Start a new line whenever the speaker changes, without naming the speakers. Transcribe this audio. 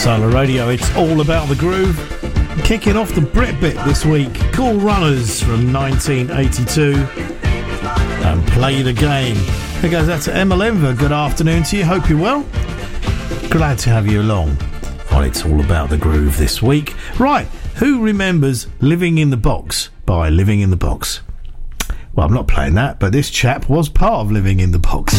Solar Radio, it's all about the groove. Kicking off the Brit bit this week, Cool Runners from 1982 and Play the Game. Here goes that to Emma Lenver. Good afternoon to you, hope you're well. Glad to have you along on It's All About the Groove this week. Right, who remembers Living in the Box by Living in the Box? Well, I'm not playing that, but this chap was part of Living in the Box.